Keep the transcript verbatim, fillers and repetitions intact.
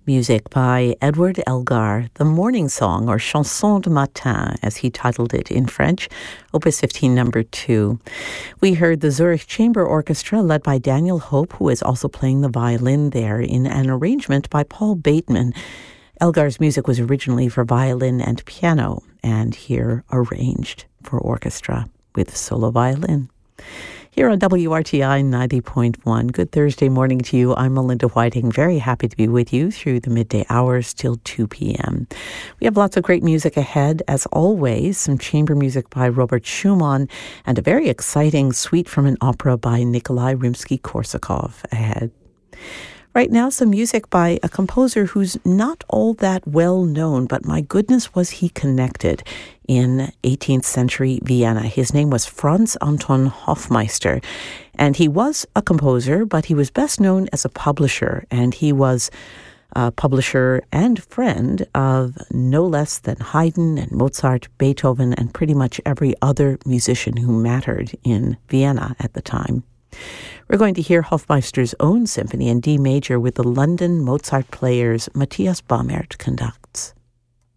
Music by Edward Elgar, the morning song, or Chanson de Matin, as he titled it in French, Opus fifteen, number two. We heard the Zurich Chamber Orchestra, led by Daniel Hope, who is also playing the violin there, in an arrangement by Paul Bateman. Elgar's music was originally for violin and piano, and here arranged for orchestra with solo violin. Here on W R T I ninety point one. Good Thursday morning to you. I'm Melinda Whiting. Very happy to be with you through the midday hours till two p.m. We have lots of great music ahead, as always. Some chamber music by Robert Schumann and a very exciting suite from an opera by Nikolai Rimsky-Korsakov ahead. Right now, some music by a composer who's not all that well known, but my goodness, was he connected in eighteenth century Vienna. His name was Franz Anton Hofmeister, and he was a composer, but he was best known as a publisher, and he was a publisher and friend of no less than Haydn and Mozart, Beethoven, and pretty much every other musician who mattered in Vienna at the time. We're going to hear Hofmeister's own symphony in D major with the London Mozart Players Matthias Baumert conducts.